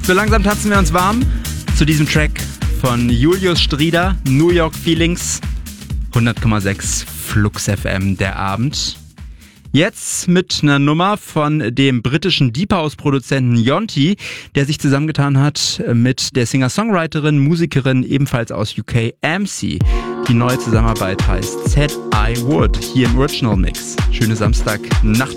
So langsam tanzen wir uns warm zu diesem Track von Julius Strieder, New York Feelings, 100,6 Flux FM der Abend. Jetzt mit einer Nummer von dem britischen Deep House-Produzenten Yonti, der sich zusammengetan hat mit der Singer-Songwriterin, Musikerin ebenfalls aus UK, MC. Die neue Zusammenarbeit heißt Said I Would, hier im Original Mix. Schöne Samstagnacht.